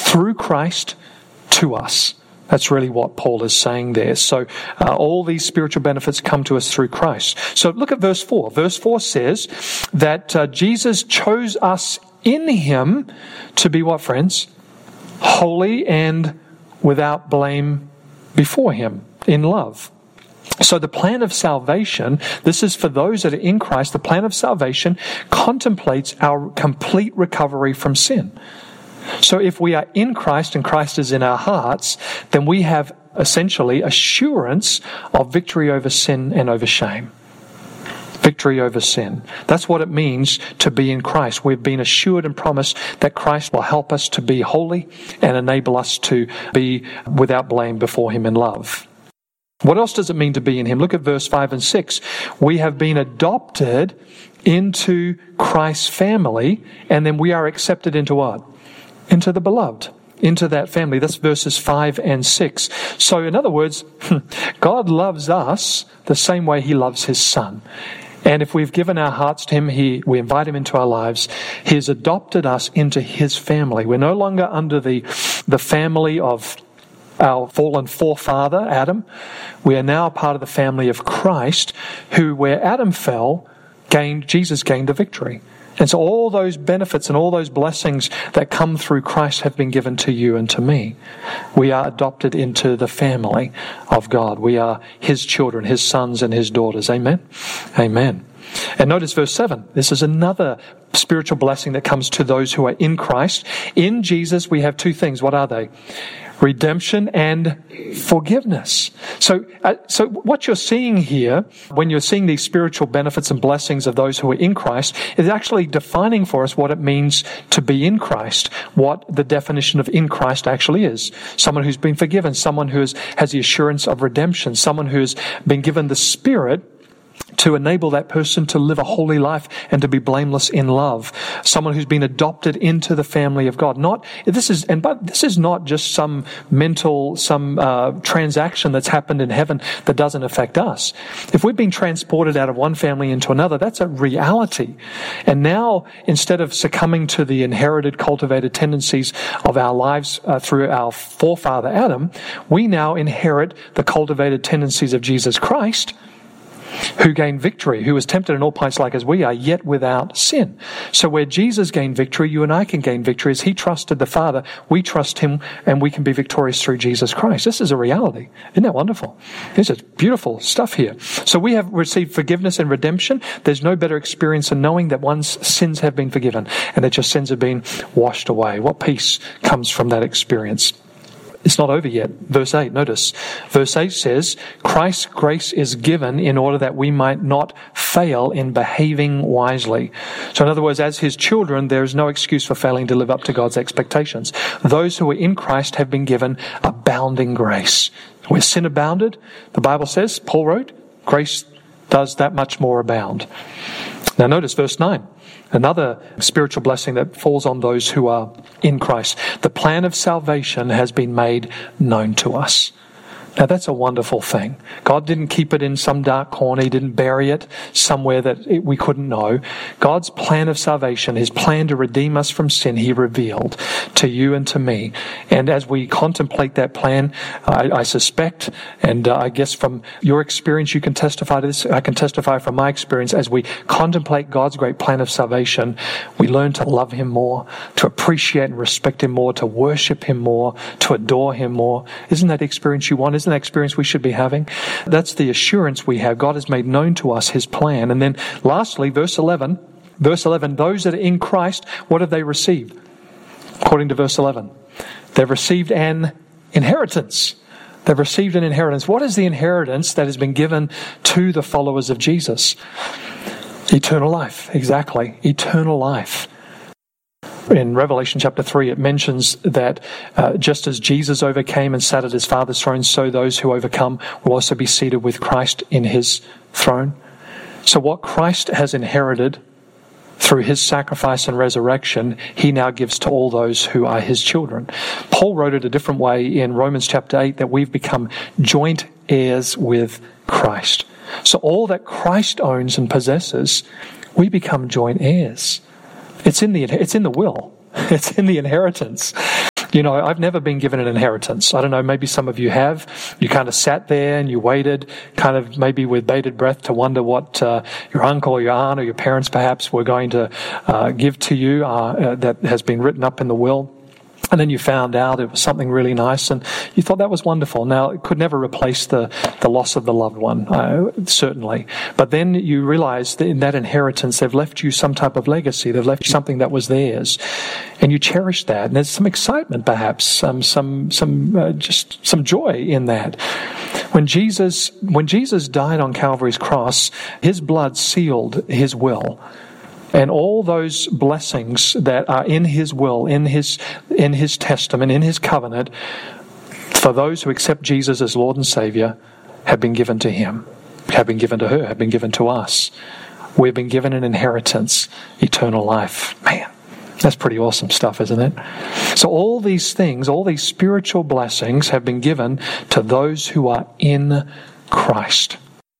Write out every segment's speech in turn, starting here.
through Christ to us. That's really what Paul is saying there. So all these spiritual benefits come to us through Christ. So look at verse 4. Verse 4 says that Jesus chose us in him to be what, friends? Holy and without blame before him in love. So the plan of salvation, this is for those that are in Christ, the plan of salvation contemplates our complete recovery from sin. So if we are in Christ and Christ is in our hearts, then we have essentially assurance of victory over sin and over shame. Victory over sin. That's what it means to be in Christ. We've been assured and promised that Christ will help us to be holy and enable us to be without blame before him in love. What else does it mean to be in him? Look at verse 5 and 6. We have been adopted into Christ's family, and then we are accepted into what? Into the beloved, into that family. That's verses 5 and 6. So in other words, God loves us the same way he loves his son. And if we've given our hearts to him, we invite him into our lives. He has adopted us into his family. We're no longer under the family of our fallen forefather, Adam. We are now a part of the family of Christ, who, where Adam fell, Jesus gained the victory. And so all those benefits and all those blessings that come through Christ have been given to you and to me. We are adopted into the family of God. We are his children, his sons and his daughters. Amen? Amen. And notice verse 7. This is another spiritual blessing that comes to those who are in Christ. In Jesus we have two things. What are they? Redemption and forgiveness. So what you're seeing here, when you're seeing these spiritual benefits and blessings of those who are in Christ, is actually defining for us what it means to be in Christ, what the definition of in Christ actually is. Someone who's been forgiven, someone who has the assurance of redemption, someone who's been given the Spirit to enable that person to live a holy life and to be blameless in love. Someone who's been adopted into the family of God. This is not just some transaction that's happened in heaven that doesn't affect us. If we've been transported out of one family into another, that's a reality. And now, instead of succumbing to the inherited, cultivated tendencies of our lives through our forefather Adam, we now inherit the cultivated tendencies of Jesus Christ, who gained victory, who was tempted in all points like as we are, yet without sin. So where Jesus gained victory, you and I can gain victory. As he trusted the Father, we trust him, and we can be victorious through Jesus Christ. This is a reality. Isn't that wonderful? This is beautiful stuff here. So we have received forgiveness and redemption. There's no better experience than knowing that one's sins have been forgiven and that your sins have been washed away. What peace comes from that experience? It's not over yet. Verse 8, notice. Verse 8 says, Christ's grace is given in order that we might not fail in behaving wisely. So in other words, as his children, there is no excuse for failing to live up to God's expectations. Those who are in Christ have been given abounding grace. Where sin abounded, the Bible says, Paul wrote, grace does that much more abound. Now notice verse 9. Another spiritual blessing that falls on those who are in Christ. The plan of salvation has been made known to us. Now that's a wonderful thing. God didn't keep it in some dark corner. He didn't bury it somewhere that we couldn't know. God's plan of salvation, his plan to redeem us from sin, he revealed to you and to me. And as we contemplate that plan, I suspect, and I guess from your experience you can testify to this, I can testify from my experience, as we contemplate God's great plan of salvation, we learn to love him more, to appreciate and respect him more, to worship him more, to adore him more. Isn't that the experience you want? Isn't that experience we should be having? That's the assurance we have. God has made known to us his plan. And then lastly, verse 11, those that are in Christ, what have they received? According to verse 11, they've received an inheritance. They've received an inheritance. What is the inheritance that has been given to the followers of Jesus? Eternal life. Exactly. Eternal life. In Revelation chapter 3, it mentions that just as Jesus overcame and sat at his Father's throne, so those who overcome will also be seated with Christ in his throne. So what Christ has inherited through his sacrifice and resurrection, he now gives to all those who are his children. Paul wrote it a different way in Romans chapter 8, that we've become joint heirs with Christ. So all that Christ owns and possesses, we become joint heirs. It's in the will. It's in the inheritance. You know, I've never been given an inheritance. I don't know, maybe some of you have. You kind of sat there and you waited, kind of maybe with bated breath to wonder what your uncle or your aunt or your parents perhaps were going to give to you that has been written up in the will. And then you found out it was something really nice and you thought that was wonderful. Now, it could never replace the loss of the loved one, certainly. But then you realize that in that inheritance, they've left you some type of legacy. They've left you something that was theirs. And you cherish that. And there's some excitement, perhaps, some joy in that. When Jesus died on Calvary's cross, his blood sealed his will. And all those blessings that are in his will, in his testament, in his covenant, for those who accept Jesus as Lord and Savior, have been given to him, have been given to her, have been given to us. We've been given an inheritance, eternal life. Man, that's pretty awesome stuff, isn't it? So all these things, all these spiritual blessings have been given to those who are in Christ.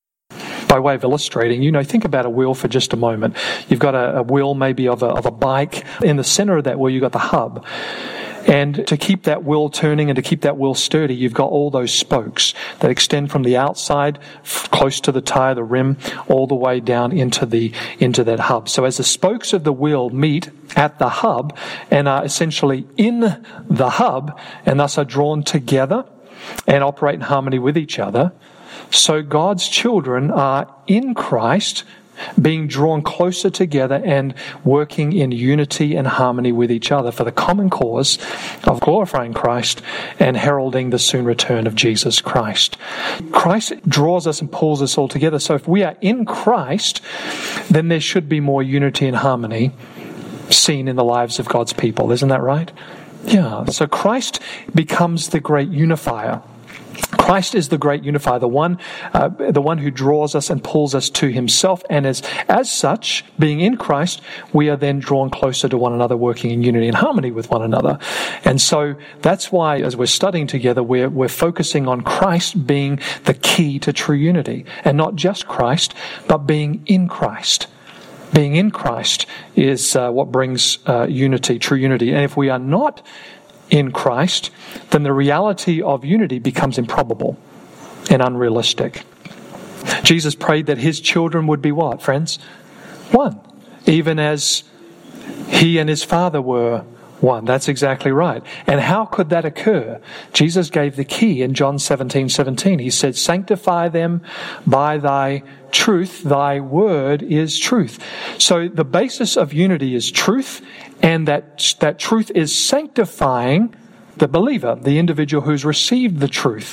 By way of illustrating, think about a wheel for just a moment. You've got a wheel maybe of a bike. In the center of that wheel, you've got the hub. And to keep that wheel turning and to keep that wheel sturdy, you've got all those spokes that extend from the outside, close to the tire, the rim, all the way down into that hub. So as the spokes of the wheel meet at the hub and are essentially in the hub and thus are drawn together and operate in harmony with each other, so God's children are in Christ, being drawn closer together and working in unity and harmony with each other for the common cause of glorifying Christ and heralding the soon return of Jesus Christ. Christ draws us and pulls us all together. So if we are in Christ, then there should be more unity and harmony seen in the lives of God's people. Isn't that right? Yeah. So Christ becomes the great unifier. Christ is the great unifier, the one who draws us and pulls us to himself. And as such, being in Christ, we are then drawn closer to one another, working in unity and harmony with one another. And so that's why, as we're studying together, we're focusing on Christ being the key to true unity. And not just Christ, but being in Christ. Being in Christ is what brings unity, true unity. And if we are not in Christ, then the reality of unity becomes improbable and unrealistic. Jesus prayed that his children would be what, friends? One. Even as he and his Father were one. That's exactly right. And how could that occur? Jesus gave the key in John 17:17. He said, "Sanctify them by thy truth. Thy word is truth." So the basis of unity is truth, and that truth is sanctifying the believer, the individual who's received the truth.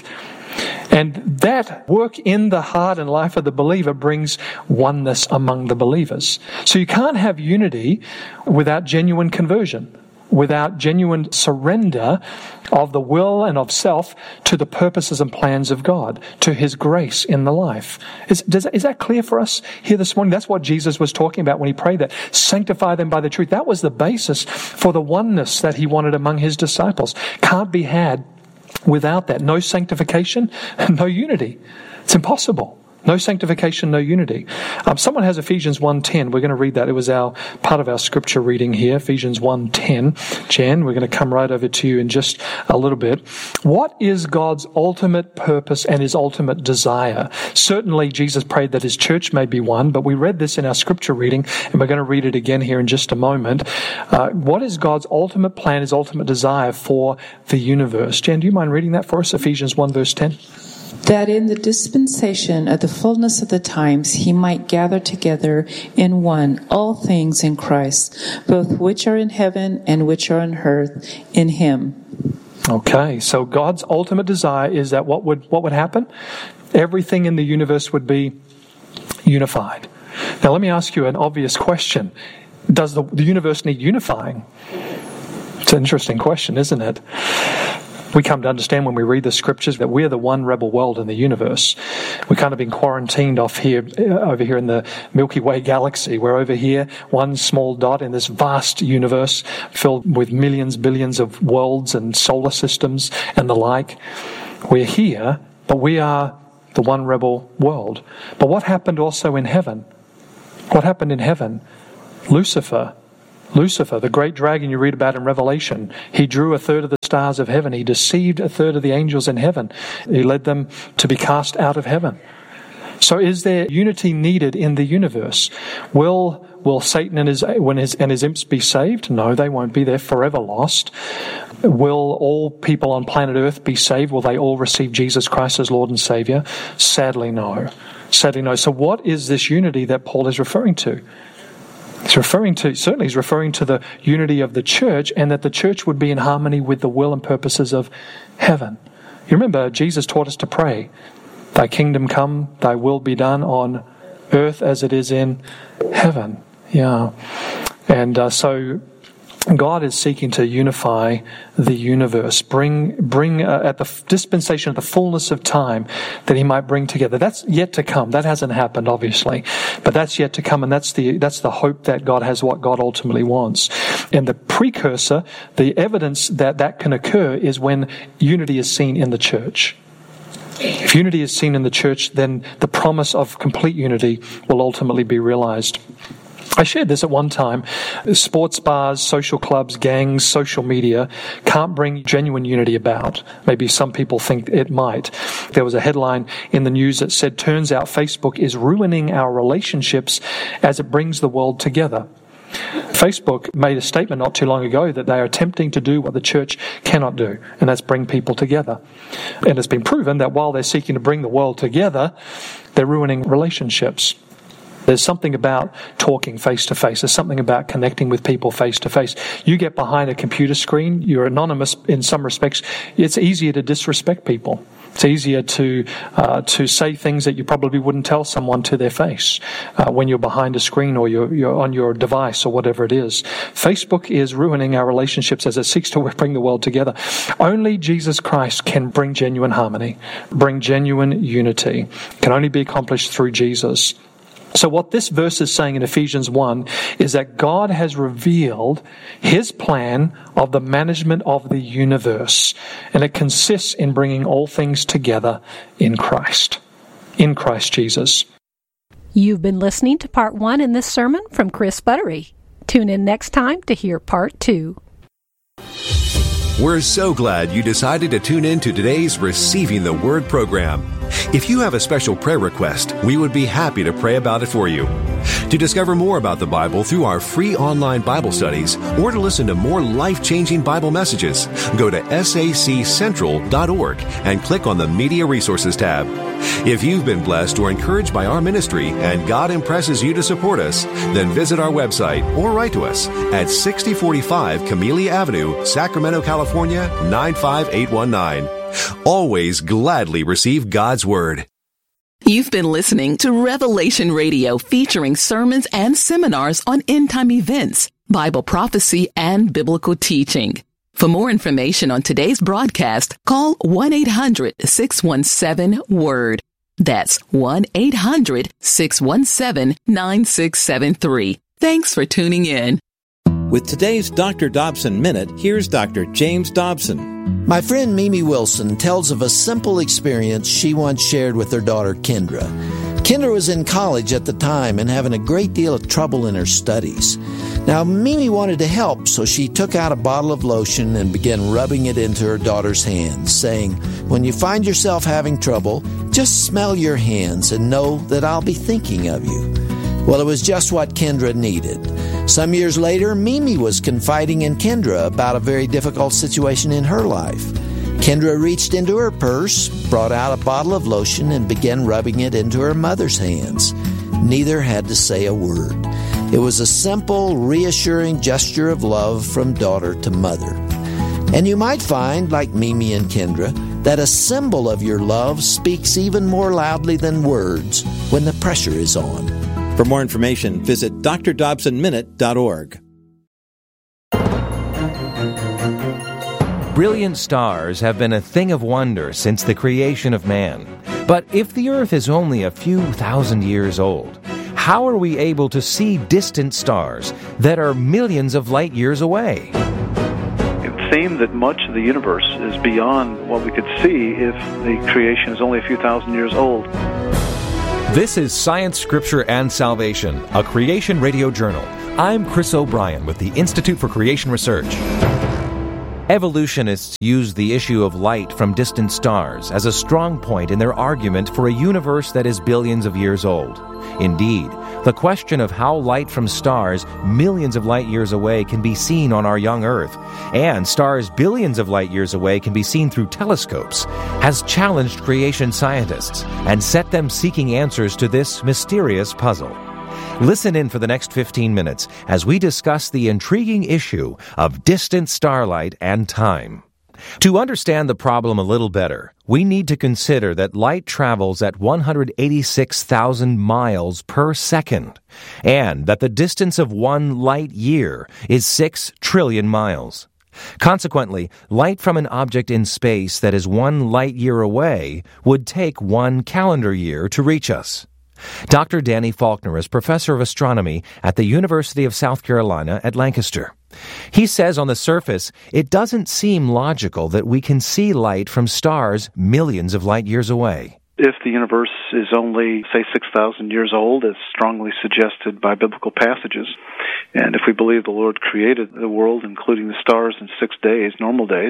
And that work in the heart and life of the believer brings oneness among the believers. So you can't have unity without genuine conversion, without genuine surrender of the will and of self to the purposes and plans of God, to his grace in the life. Is that clear for us here this morning? That's what Jesus was talking about when he prayed that. Sanctify them by the truth. That was the basis for the oneness that he wanted among his disciples. Can't be had without that. No sanctification, no unity. It's impossible. No sanctification, no unity. Someone has Ephesians 1:10. We're going to read that. It was part of our scripture reading here, Ephesians 1:10. Jan, we're going to come right over to you in just a little bit. What is God's ultimate purpose and his ultimate desire? Certainly, Jesus prayed that his church may be one, but we read this in our scripture reading, and we're going to read it again here in just a moment. What is God's ultimate plan, his ultimate desire for the universe? Jan, do you mind reading that for us? Ephesians 1 verse 10. That in the dispensation of the fullness of the times he might gather together in one all things in Christ, both which are in heaven and which are on earth, in him. Okay, so God's ultimate desire is that what would happen? Everything in the universe would be unified. Now let me ask you an obvious question. Does the universe need unifying? It's an interesting question, isn't it? We come to understand when we read the scriptures that we're the one rebel world in the universe. We've kind of been quarantined over here in the Milky Way galaxy. We're over here, one small dot in this vast universe filled with millions, billions of worlds and solar systems and the like. We're here, but we are the one rebel world. But what happened also in heaven? What happened in heaven? Lucifer, the great dragon you read about in Revelation, he drew a third of the stars of heaven. He deceived a third of the angels in heaven. He led them to be cast out of heaven. So is there unity needed in the universe? Will Satan and his imps be saved? No, they won't be. They're forever lost. Will all people on planet Earth be saved? Will they all receive Jesus Christ as Lord and Savior? Sadly, no. Sadly, no. So what is this unity that Paul is referring to? He's referring to the unity of the church, and that the church would be in harmony with the will and purposes of heaven. You remember, Jesus taught us to pray, "Thy kingdom come, thy will be done on earth as it is in heaven." Yeah. And so God is seeking to unify the universe, bring at the dispensation of the fullness of time, that he might bring together. That's yet to come. That hasn't happened, obviously, but that's yet to come, and that's the hope that God has, what God ultimately wants. And the precursor, the evidence that can occur, is when unity is seen in the church. If unity is seen in the church, then the promise of complete unity will ultimately be realized. I shared this at one time. Sports bars, social clubs, gangs, social media can't bring genuine unity about. Maybe some people think it might. There was a headline in the news that said, "Turns out Facebook is ruining our relationships as it brings the world together." Facebook made a statement not too long ago that they are attempting to do what the church cannot do, and that's bring people together. And it's been proven that while they're seeking to bring the world together, they're ruining relationships. There's something about talking face to face. There's something about connecting with people face to face. You get behind a computer screen, you're anonymous in some respects. It's easier to disrespect people. It's easier to say things that you probably wouldn't tell someone to their face when you're behind a screen or you're on your device or whatever it is. Facebook is ruining our relationships as it seeks to bring the world together. Only Jesus Christ can bring genuine harmony, bring genuine unity. It can only be accomplished through Jesus. So what this verse is saying in Ephesians 1 is that God has revealed his plan of the management of the universe, and it consists in bringing all things together in Christ Jesus. You've been listening to part 1 in this sermon from Chris Buttery. Tune in next time to hear part 2. We're so glad you decided to tune in to today's Receiving the Word program. If you have a special prayer request, we would be happy to pray about it for you. To discover more about the Bible through our free online Bible studies, or to listen to more life-changing Bible messages, go to saccentral.org and click on the Media Resources tab. If you've been blessed or encouraged by our ministry and God impresses you to support us, then visit our website or write to us at 6045 Camellia Avenue, Sacramento, California, 95819. Always gladly receive God's Word. You've been listening to Revelation Radio, featuring sermons and seminars on end-time events, Bible prophecy, and biblical teaching. For more information on today's broadcast, call 1-800-617-WORD. That's 1-800-617-9673. Thanks for tuning in. With today's Dr. Dobson Minute, here's Dr. James Dobson. My friend Mimi Wilson tells of a simple experience she once shared with her daughter Kendra. Kendra was in college at the time and having a great deal of trouble in her studies. Now, Mimi wanted to help, so she took out a bottle of lotion and began rubbing it into her daughter's hands, saying, "When you find yourself having trouble, just smell your hands and know that I'll be thinking of you." Well, it was just what Kendra needed. Some years later, Mimi was confiding in Kendra about a very difficult situation in her life. Kendra reached into her purse, brought out a bottle of lotion, and began rubbing it into her mother's hands. Neither had to say a word. It was a simple, reassuring gesture of love from daughter to mother. And you might find, like Mimi and Kendra, that a symbol of your love speaks even more loudly than words when the pressure is on. For more information, visit drdobsonminute.org. Brilliant stars have been a thing of wonder since the creation of man. But if the Earth is only a few thousand years old, how are we able to see distant stars that are millions of light years away? It would seem that much of the universe is beyond what we could see if the creation is only a few thousand years old. This is Science, Scripture, and Salvation, a Creation Radio Journal. I'm Chris O'Brien with the Institute for Creation Research. Evolutionists use the issue of light from distant stars as a strong point in their argument for a universe that is billions of years old. Indeed, the question of how light from stars millions of light years away can be seen on our young Earth, and stars billions of light years away can be seen through telescopes, has challenged creation scientists and set them seeking answers to this mysterious puzzle. Listen in for the next 15 minutes as we discuss the intriguing issue of distant starlight and time. To understand the problem a little better, we need to consider that light travels at 186,000 miles per second, and that the distance of 1 light year is 6 trillion miles. Consequently, light from an object in space that is 1 light year away would take 1 calendar year to reach us. Dr. Danny Faulkner is professor of astronomy at the University of South Carolina at Lancaster. He says on the surface, it doesn't seem logical that we can see light from stars millions of light years away. If the universe is only, say, 6,000 years old, as strongly suggested by biblical passages, and if we believe the Lord created the world, including the stars, in 6 days, normal days,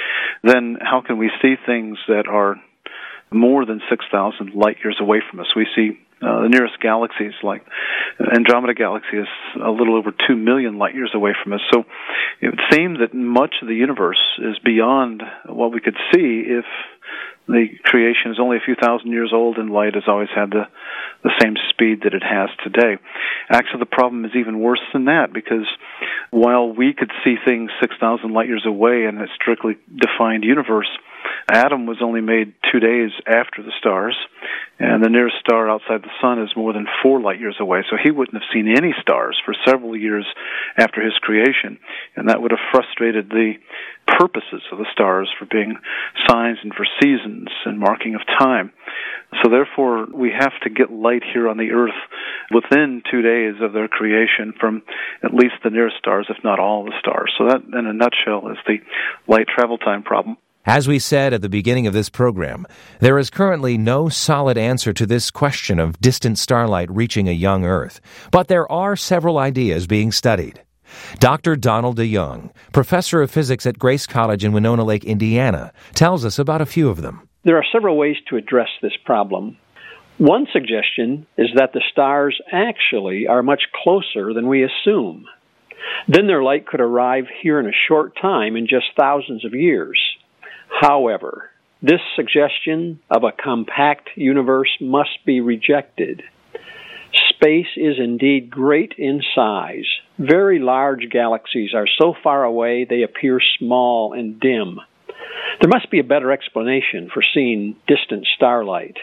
then how can we see things that are more than 6,000 light years away from us? We see the nearest galaxies, like Andromeda Galaxy, is a little over 2 million light years away from us. So it would seem that much of the universe is beyond what we could see if the creation is only a few thousand years old and light has always had the same speed that it has today. Actually, the problem is even worse than that, because while we could see things 6,000 light years away in a strictly defined universe, Adam was only made 2 days after the stars, and the nearest star outside the sun is more than 4 light years away, so he wouldn't have seen any stars for several years after his creation, and that would have frustrated the purposes of the stars for being signs and for seasons and marking of time. So therefore, we have to get light here on the Earth within 2 days of their creation from at least the nearest stars, if not all the stars. So that, in a nutshell, is the light travel time problem. As we said at the beginning of this program, there is currently no solid answer to this question of distant starlight reaching a young Earth, but there are several ideas being studied. Dr. Donald DeYoung, professor of physics at Grace College in Winona Lake, Indiana, tells us about a few of them. There are several ways to address this problem. One suggestion is that the stars actually are much closer than we assume. Then their light could arrive here in a short time, in just thousands of years. However, this suggestion of a compact universe must be rejected. Space is indeed great in size. Very large galaxies are so far away they appear small and dim. There must be a better explanation for seeing distant starlight.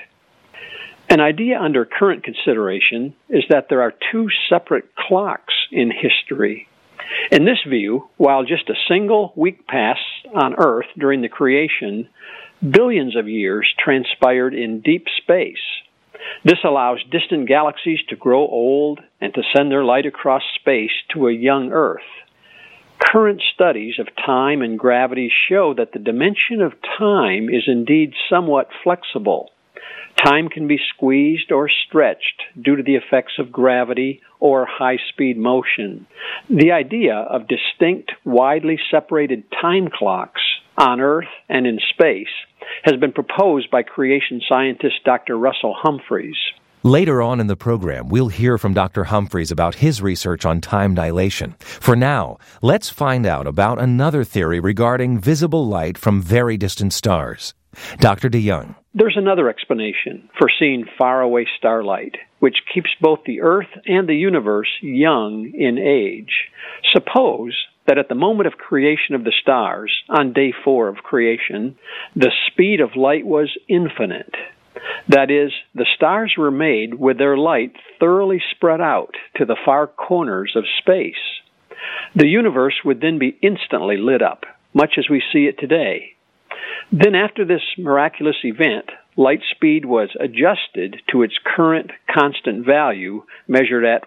An idea under current consideration is that there are 2 separate clocks in history. In this view, while just a single week passed on Earth during the creation, billions of years transpired in deep space. This allows distant galaxies to grow old and to send their light across space to a young Earth. Current studies of time and gravity show that the dimension of time is indeed somewhat flexible. Time can be squeezed or stretched due to the effects of gravity or high-speed motion. The idea of distinct, widely separated time clocks on Earth and in space has been proposed by creation scientist Dr. Russell Humphreys. Later on in the program, we'll hear from Dr. Humphreys about his research on time dilation. For now, let's find out about another theory regarding visible light from very distant stars. Dr. DeYoung. There's another explanation for seeing faraway starlight, which keeps both the Earth and the universe young in age. Suppose that at the moment of creation of the stars, on day 4 of creation, the speed of light was infinite. That is, the stars were made with their light thoroughly spread out to the far corners of space. The universe would then be instantly lit up, much as we see it today. Then after this miraculous event, light speed was adjusted to its current constant value, measured at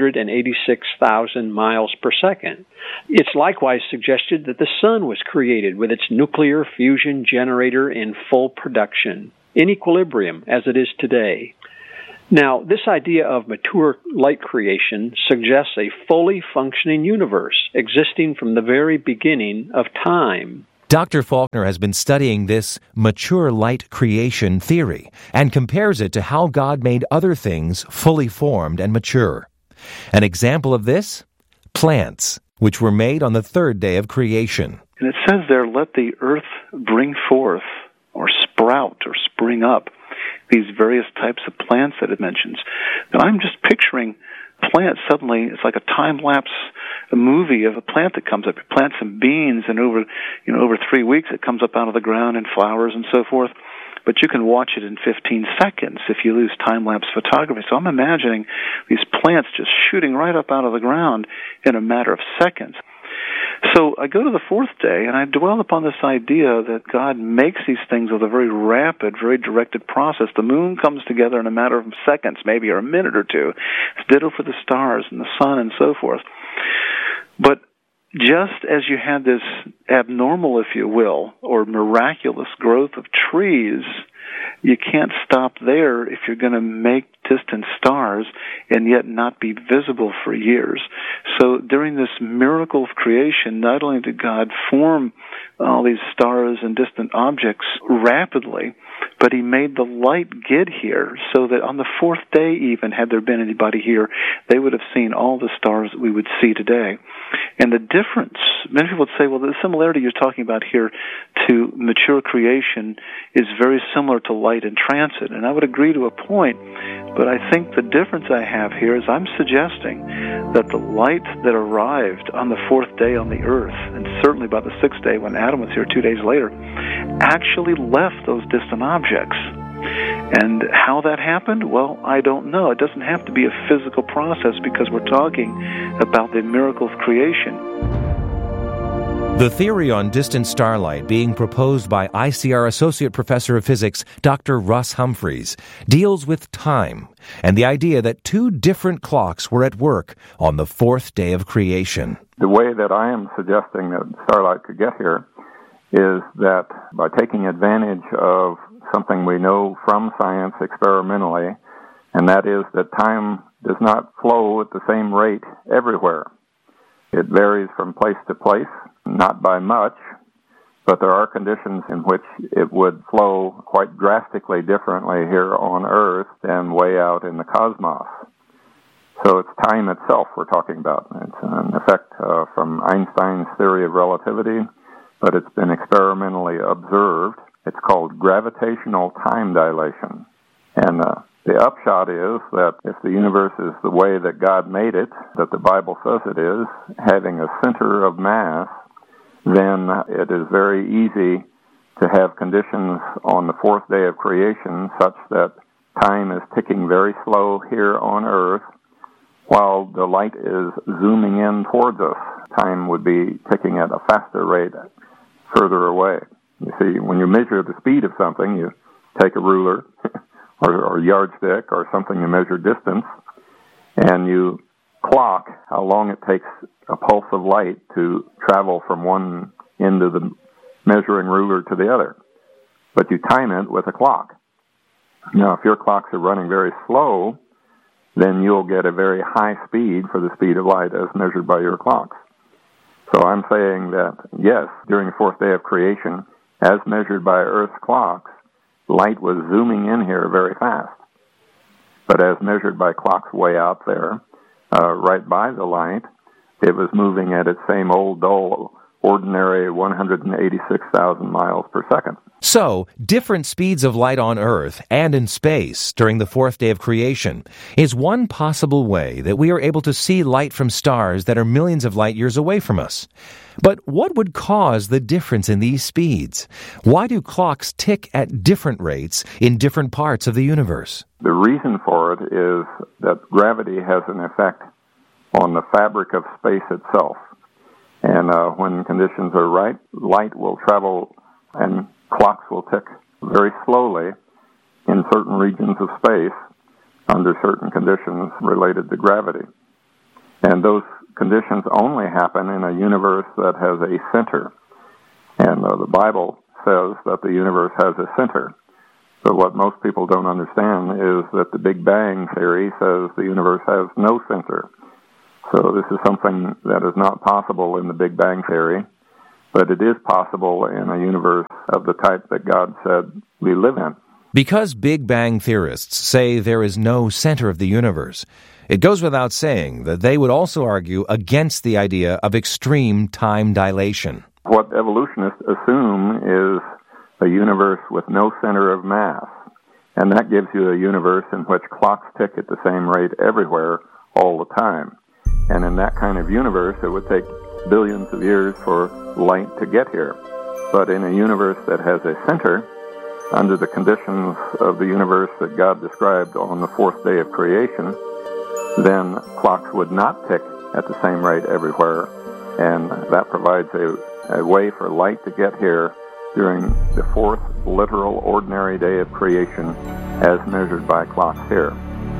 186,000 miles per second. It's likewise suggested that the sun was created with its nuclear fusion generator in full production, in equilibrium as it is today. Now, this idea of mature light creation suggests a fully functioning universe existing from the very beginning of time. Dr. Faulkner has been studying this mature light creation theory and compares it to how God made other things fully formed and mature. An example of this? Plants, which were made on the third day of creation. And it says there, let the earth bring forth or sprout or spring up these various types of plants that it mentions. Now I'm just picturing plants suddenly, it's like a time-lapse movie of a plant that comes up. You plant some beans and over 3 weeks it comes up out of the ground and flowers and so forth. But you can watch it in 15 seconds if you lose time-lapse photography. So I'm imagining these plants just shooting right up out of the ground in a matter of seconds. So I go to the fourth day, and I dwell upon this idea that God makes these things with a very rapid, very directed process. The moon comes together in a matter of seconds, maybe, or a minute or two. It's ditto for the stars and the sun and so forth. But just as you had this abnormal, if you will, or miraculous growth of trees, you can't stop there if you're going to make distant stars and yet not be visible for years. So during this miracle of creation, not only did God form all these stars and distant objects rapidly, but he made the light get here so that on the fourth day even, had there been anybody here, they would have seen all the stars that we would see today. And the difference, many people would say, well, the similarity you're talking about here to mature creation is very similar to light in transit. And I would agree to a point, but I think the difference I have here is I'm suggesting that the light that arrived on the fourth day on the earth, and certainly by the sixth day when Adam was here 2 days later, actually left those distant objects. And how that happened? Well, I don't know. It doesn't have to be a physical process because we're talking about the miracle of creation. The theory on distant starlight being proposed by ICR Associate Professor of Physics Dr. Russ Humphreys deals with time and the idea that two different clocks were at work on the fourth day of creation. The way that I am suggesting that starlight could get here is that by taking advantage of something we know from science experimentally, and that is that time does not flow at the same rate everywhere. It varies from place to place, not by much, but there are conditions in which it would flow quite drastically differently here on Earth than way out in the cosmos. So it's time itself we're talking about. It's an effect from Einstein's theory of relativity, but it's been experimentally observed. It's called gravitational time dilation. And the upshot is that if the universe is the way that God made it, that the Bible says it is, having a center of mass, then it is very easy to have conditions on the fourth day of creation such that time is ticking very slow here on Earth while the light is zooming in towards us. Time would be ticking at a faster rate further away. You see, when you measure the speed of something, you take a ruler or yardstick or something to measure distance, and you clock how long it takes a pulse of light to travel from one end of the measuring ruler to the other. But you time it with a clock. Now, if your clocks are running very slow, then you'll get a very high speed for the speed of light as measured by your clocks. So I'm saying that, yes, during the fourth day of creation, as measured by Earth's clocks, light was zooming in here very fast. But as measured by clocks way out there, right by the light, it was moving at its same old, dull, ordinary 186,000 miles per second. So, different speeds of light on Earth and in space during the fourth day of creation is one possible way that we are able to see light from stars that are millions of light years away from us. But what would cause the difference in these speeds? Why do clocks tick at different rates in different parts of the universe? The reason for it is that gravity has an effect on the fabric of space itself. And when conditions are right, light will travel and clocks will tick very slowly in certain regions of space under certain conditions related to gravity. And those conditions only happen in a universe that has a center. And the Bible says that the universe has a center. But what most people don't understand is that the Big Bang theory says the universe has no center. So this is something that is not possible in the Big Bang theory, but it is possible in a universe of the type that God said we live in. Because Big Bang theorists say there is no center of the universe, it goes without saying that they would also argue against the idea of extreme time dilation. What evolutionists assume is a universe with no center of mass, and that gives you a universe in which clocks tick at the same rate everywhere all the time. And in that kind of universe, it would take billions of years for light to get here. But in a universe that has a center, under the conditions of the universe that God described on the fourth day of creation, then clocks would not tick at the same rate everywhere, and that provides a way for light to get here during the fourth literal ordinary day of creation as measured by clocks here.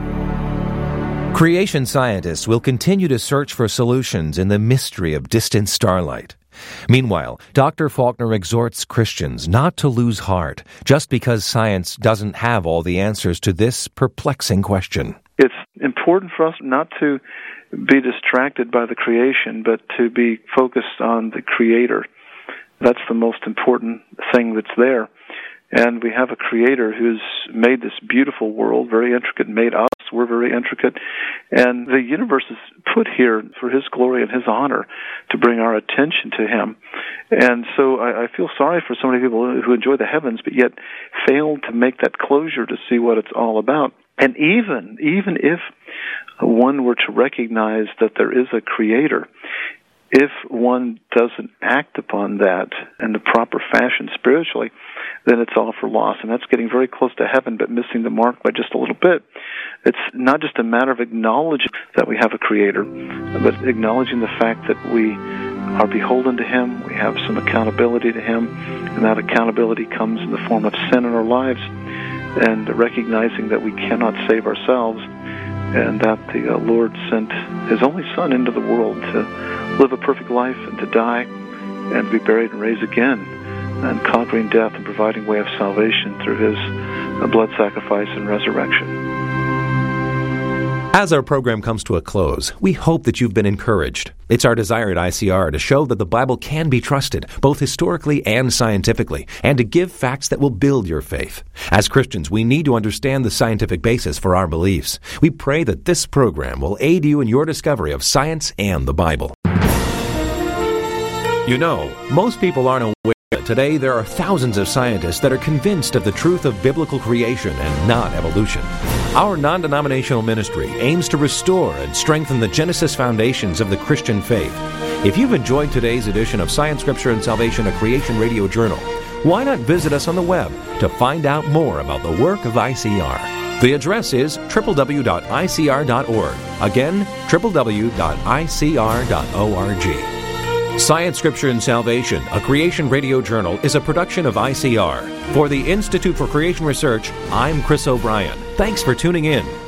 Creation scientists will continue to search for solutions in the mystery of distant starlight. Meanwhile, Dr. Faulkner exhorts Christians not to lose heart just because science doesn't have all the answers to this perplexing question. It's important for us not to be distracted by the creation, but to be focused on the Creator. That's the most important thing that's there. And we have a Creator who's made this beautiful world, very intricate, made us, we're very intricate. And the universe is put here for His glory and His honor to bring our attention to Him. And so I feel sorry for so many people who enjoy the heavens, but yet fail to make that closure to see what it's all about. And even if one were to recognize that there is a Creator, if one doesn't act upon that in the proper fashion spiritually, then it's all for loss. And that's getting very close to heaven, but missing the mark by just a little bit. It's not just a matter of acknowledging that we have a Creator, but acknowledging the fact that we are beholden to Him, we have some accountability to Him, and that accountability comes in the form of sin in our lives, and recognizing that we cannot save ourselves, and that the Lord sent His only Son into the world to live a perfect life and to die and be buried and raised again, and conquering death and providing way of salvation through His blood sacrifice and resurrection. As our program comes to a close, we hope that you've been encouraged. It's our desire at ICR to show that the Bible can be trusted, both historically and scientifically, and to give facts that will build your faith. As Christians, we need to understand the scientific basis for our beliefs. We pray that this program will aid you in your discovery of science and the Bible. You know, most people aren't aware that today there are thousands of scientists that are convinced of the truth of biblical creation and not evolution. Our non-denominational ministry aims to restore and strengthen the Genesis foundations of the Christian faith. If you've enjoyed today's edition of Science, Scripture, and Salvation, a Creation Radio Journal, why not visit us on the web to find out more about the work of ICR? The address is www.icr.org. Again, www.icr.org. Science, Scripture, and Salvation, a Creation Radio Journal, is a production of ICR. For the Institute for Creation Research, I'm Chris O'Brien. Thanks for tuning in.